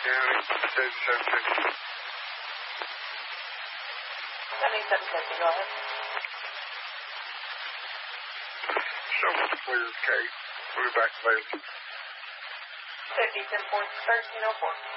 County, 7750. 7750, go ahead. So clear, Kate. We'll be back later. 50, 10 points, 1304.